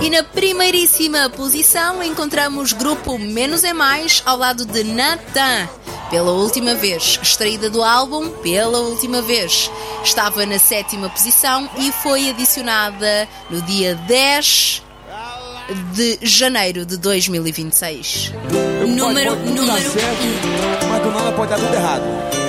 E na primeiríssima posição encontramos Grupo Menos é Mais ao lado de Natan. Pela última vez, extraída do álbum Pela Última Vez. Estava na 7ª posição e foi adicionada no dia 10 de janeiro de 2026. Número 1. Mas do nada pode dar tudo errado.